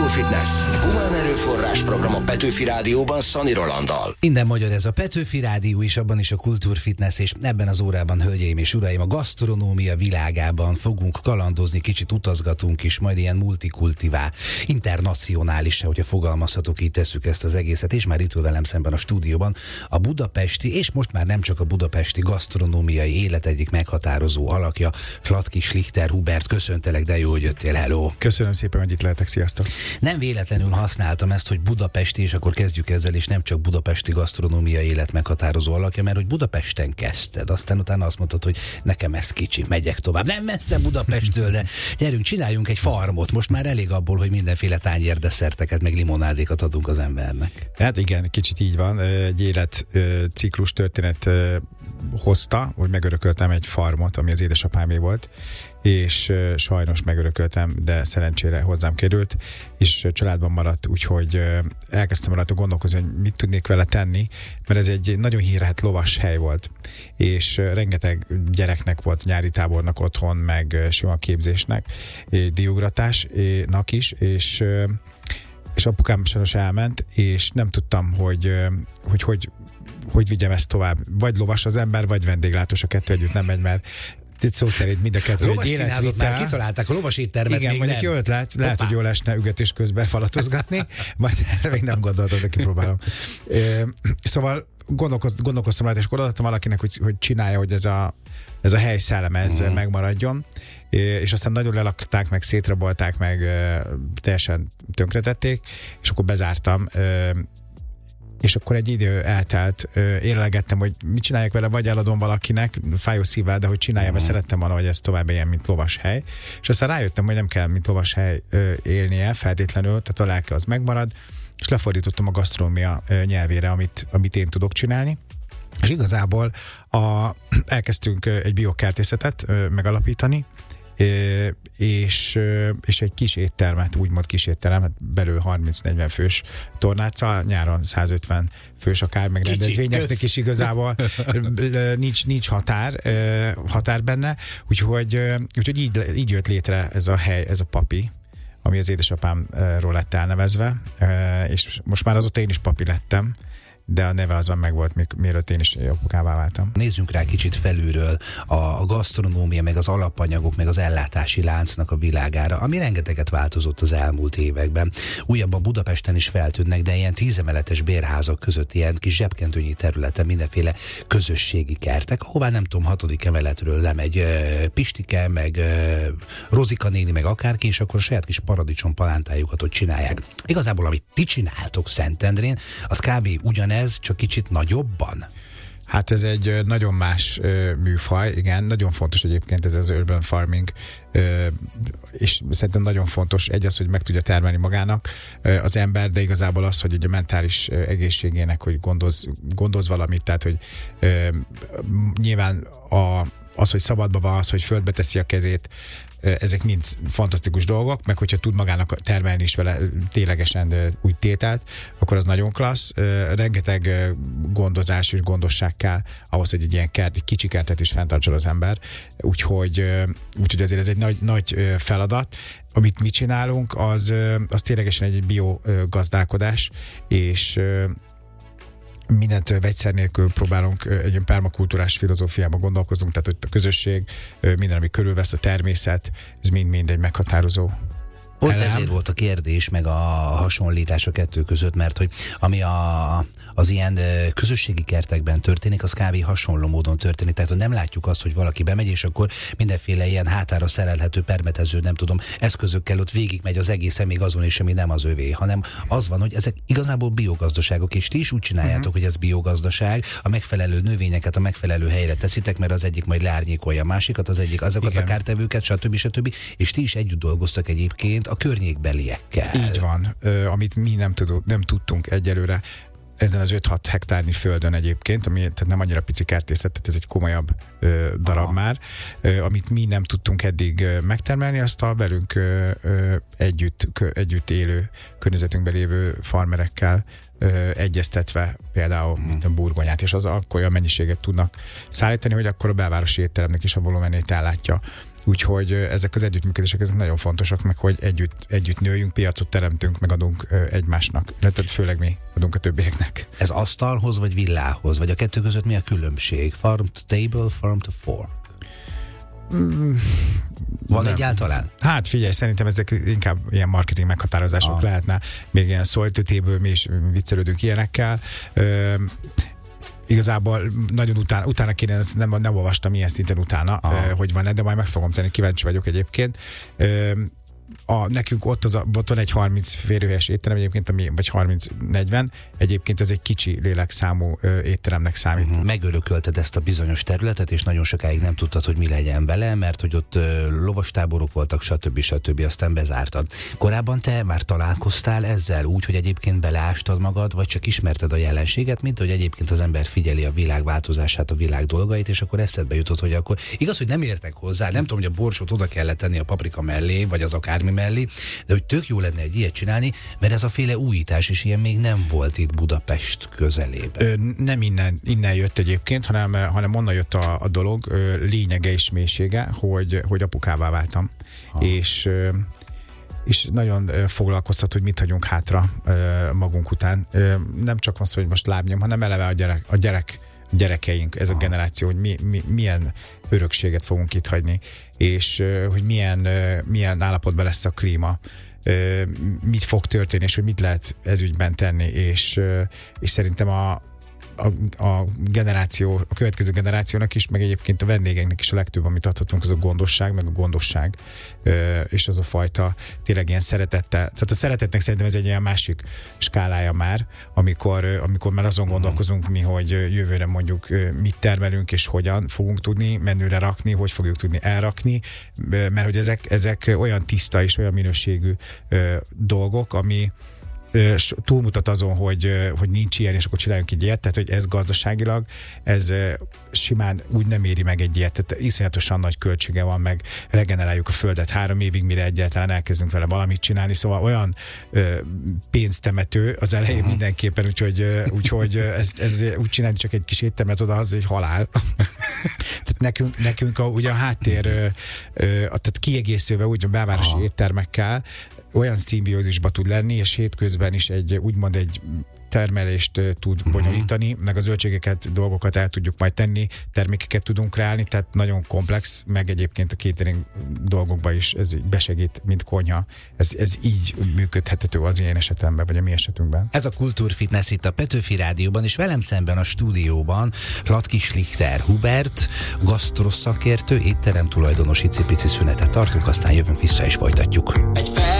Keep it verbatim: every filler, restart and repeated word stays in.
Kultúrfitness. Humán erőforrás program a Petőfi Rádióban Szani Rolanddal. Minden magyar, ez a Petőfi Rádió is, abban is a Kultúrfitness, és ebben az órában, hölgyeim és uraim, a gasztronómia világában fogunk kalandozni, kicsit utazgatunk is, majd ilyen multikultivá, internacionális, hogyha fogalmazhatok, így tesszük ezt az egészet, és már itt ül velem szemben a stúdióban a budapesti, és most már nem csak a budapesti gasztronómiai élet egyik meghatározó alakja, Slatky Schlichter Hubert. Köszöntelek, de jó, hogy jöttél, hello! Köszönöm szépen, hogy itt lehetek, sziasztok! Nem véletlenül használtam ezt, hogy budapesti, és akkor kezdjük ezzel, és nem csak budapesti gasztronómiai élet meghatározó alakja, mert hogy Budapesten kezdted, aztán utána azt mondtad, hogy nekem ez kicsi, megyek tovább. Nem messze Budapesttől, de gyerünk, csináljunk egy farmot. Most már elég abból, hogy mindenféle tányérdesszerteket, meg limonádékat adunk az embernek. Hát igen, kicsit így van. Egy életciklus történet hozta, hogy megörököltem egy farmot, ami az édesapámé volt, és sajnos megörököltem, de szerencsére hozzám került, és családban maradt, úgyhogy elkezdtem rajta gondolkozni, hogy mit tudnék vele tenni, mert ez egy nagyon hírhedt lovas hely volt, és rengeteg gyereknek volt nyári tábornak otthon, meg sima képzésnek, diugratásnak is, és és apukám sajnos elment, és nem tudtam, hogy hogy, hogy hogy vigyem ezt tovább. Vagy lovas az ember, vagy vendéglátós, a kettő együtt nem megy, mert itt szó szerint mind a kettő lovas egy életvitel. Már kitalálták a lovas éttermet. Igen, még mondjuk nem. Jó ötlet, lehet, hogy jól esne ügetés közben falatozgatni, majd erre még nem gondoltam, de kipróbálom. Szóval gondolkoz, gondolkoztam rá, és akkor odaadtam valakinek, hogy, hogy csinálja, hogy ez a, ez a hely szellem, ez uh-huh. megmaradjon. És aztán nagyon lelakták, meg szétrabolták, meg teljesen tönkretették, és akkor bezártam. És akkor egy idő eltelt, érlegettem, hogy mit csináljak vele, vagy eladom valakinek, fájó szívvel, de hogy csináljam, mert szerettem volna, hogy ez tovább ilyen, mint lovas hely. És aztán rájöttem, hogy nem kell, mint lovas hely élnie feltétlenül, tehát a lelke az megmarad, és lefordítottam a gasztronómia nyelvére, amit, amit én tudok csinálni. És igazából a, elkezdtünk egy biokertészetet megalapítani, és, és egy kis éttermet, úgymond kis éttermet, belül harminc-negyven fős tornáccal, nyáron száz ötven fős akár, meg rendezvényeknek is igazából nincs, nincs határ, határ benne, úgyhogy, úgyhogy így, így jött létre ez a hely, ez a papi, ami az édesapámról lett elnevezve, és most már azóta én is papi lettem, de a neve az már megvolt, mielőtt én is apukává váltam. Nézzünk rá kicsit felülről a gasztronómia, meg az alapanyagok, meg az ellátási láncnak a világára, ami rengeteget változott az elmúlt években. Újabban Budapesten is feltűnnek, de ilyen tízemeletes bérházak között, ilyen kis zsebkendőnyi területen mindenféle közösségi kertek, ahová nem tudom, hatodik emeletről lemegy uh, Pistike, meg uh, Rozika néni, meg akárki, és akkor a saját kis paradicsom palántájukat ott csinálják. Igazából, amit ti csináltok Szentendrén, az kb. Ugyanez, ez csak kicsit nagyobban? Hát ez egy nagyon más ö, műfaj, igen, nagyon fontos egyébként ez az urban farming, ö, és szerintem nagyon fontos, egy az, hogy meg tudja termelni magának ö, az ember, de igazából az, hogy ugye a mentális ö, egészségének, hogy gondoz, gondoz valamit, tehát, hogy ö, nyilván a, az, hogy szabadban van, az, hogy földbe teszi a kezét, ezek mind fantasztikus dolgok, meg hogyha tud magának termelni is vele ténylegesen új tételt, akkor az nagyon klassz. Rengeteg gondozás és gondosság kell ahhoz, hogy egy ilyen kert, egy kicsi kertet is fenntartson az ember. Úgyhogy, úgyhogy ezért ez egy nagy, nagy feladat. Amit mi csinálunk, az, az ténylegesen egy biogazdálkodás, és mindent vegyszer nélkül próbálunk egy ilyen permakultúrás filozófiában gondolkozunk, tehát hogy a közösség, minden, ami körülvesz, a természet, ez mind-mind egy meghatározó Pont elem. Ezért volt a kérdés, meg a hasonlítás a kettő között, mert hogy ami a, az ilyen közösségi kertekben történik, az kb. Hasonló módon történik. Tehát, hogy nem látjuk azt, hogy valaki bemegy, és akkor mindenféle ilyen hátára szerelhető, permetező, nem tudom, eszközökkel ott végigmegy az egészen, még azon is, ami nem az övé, hanem az van, hogy ezek igazából biogazdaságok, és ti is úgy csináljátok, uh-huh. hogy ez biogazdaság, a megfelelő növényeket a megfelelő helyre teszitek, mert az egyik majd leárnyékolja a másikat, az egyik azokat Igen. a kártevőket, stb. stb. És ti is együtt dolgoztak egyébként a környékbeliekkel. Így van, uh, amit mi nem, tudunk, nem tudtunk egyelőre ezen az öt-hat hektárnyi földön egyébként, ami tehát nem annyira pici kertészet, tehát ez egy komolyabb ö, darab Aha. már, ö, amit mi nem tudtunk eddig ö, megtermelni, azt a velünk ö, ö, együtt, kö, együtt élő, környezetünkben lévő farmerekkel ö, egyeztetve például hmm. mint a burgonyát, és az akkor olyan mennyiséget tudnak szállítani, hogy akkor a belvárosi étteremnek is a volumenét ellátja Úgyhogy ezek az együttműködések ezek nagyon fontosak, meg hogy együtt, együtt nőjünk, piacot teremtünk, meg adunk egymásnak, illetve főleg mi adunk a többieknek. Ez asztalhoz vagy villához, vagy a kettő között mi a különbség? Farm to table, farm to fork? Mm, Van nem. egyáltalán? Hát figyelj, szerintem ezek inkább ilyen marketing meghatározások ah. lehetne, még ilyen szoltőtéből mi is viccelődünk ilyenekkel. Ö, Igazából nagyon utána, utána kéne, nem, nem olvastam ilyen szinten utána, uh, hogy van-e, de majd meg fogom tenni, kíváncsi vagyok egyébként. Uh, a, nekünk ott, az a, ott van egy harminc férőhelyes étterem egyébként, ami, vagy harminc negyven, egyébként ez egy kicsi lélekszámú uh, étteremnek számít. Uh-huh. Megörökölted ezt a bizonyos területet, és nagyon sokáig nem tudtad, hogy mi legyen vele, mert hogy ott uh, lovastáborok voltak, stb. stb. Aztán bezártad. Korábban te már találkoztál ezzel úgy, hogy egyébként beleástad magad, vagy csak ismerted a jelenséget, mint hogy egyébként az ember figyeli a világ változását, a világ dolgait, és akkor eszedbe jutott, hogy akkor igaz, hogy nem értek hozzá, nem tudom, hogy a borsot oda kellett tenni a paprika mellé, vagy az akármi mellé, de hogy tök jó lenne egy ilyet csinálni, mert ez a féle újítás, és ilyen még nem volt itt Budapest közelében. Ö, nem innen, innen jött egyébként, hanem, hanem onnan jött a, a dolog ö, lényege és mélysége, hogy, hogy apukává váltam. Ha. És és nagyon foglalkoztat, hogy mit hagyunk hátra magunk után. Nem csak az, hogy most lábnyom, hanem eleve a gyerek, a gyerek gyerekeink, ez a generáció, hogy mi, mi, milyen örökséget fogunk itt hagyni, és hogy milyen, milyen állapotban lesz a klíma, mit fog történni, és hogy mit lehet ez ügyben tenni, és, és szerintem a A, a generáció, a következő generációnak is, meg egyébként a vendégeknek is a legtöbb, amit adhatunk, az a gondosság, meg a gondosság, és az a fajta tényleg ilyen szeretettel. Tehát a szeretetnek szerintem ez egy ilyen másik skálája már, amikor, amikor már azon gondolkozunk mi, hogy jövőre mondjuk mit termelünk, és hogyan fogunk tudni menüre rakni, hogy fogjuk tudni elrakni, mert hogy ezek, ezek olyan tiszta és olyan minőségű dolgok, ami túlmutat azon, hogy, hogy nincs ilyen, és akkor csináljunk egy ilyet, tehát hogy ez gazdaságilag, ez simán úgy nem éri meg egy ilyet, tehát iszonyatosan nagy költsége van, meg regeneráljuk a földet három évig, mire egyáltalán elkezdünk vele valamit csinálni, szóval olyan ö, pénztemető az elején uh-huh. mindenképpen, úgyhogy, úgyhogy ez, ez úgy csinálni csak egy kis éttermet oda, az egy halál. Tehát nekünk, nekünk a, ugye a háttér, ö, ö, tehát kiegészülve úgy a belvárosi uh-huh. éttermekkel olyan szimbiózisba tud lenni, és hétközben is egy úgymond egy termelést tud bonyolítani, meg a zöldségeket, dolgokat el tudjuk majd tenni, termékeket tudunk kreálni, tehát nagyon komplex, meg egyébként a catering dolgokban is ez besegít, mint konyha. Ez, ez így működhető az ilyen esetemben, vagy a mi esetünkben. Ez a Kultúrfitness itt a Petőfi Rádióban, és velem szemben a stúdióban Radky Schlichter Hubert, gasztroszakértő, étterem tulajdonos, icipici szünetet tartunk, aztán jövünk vissza és folytatjuk. Egy fel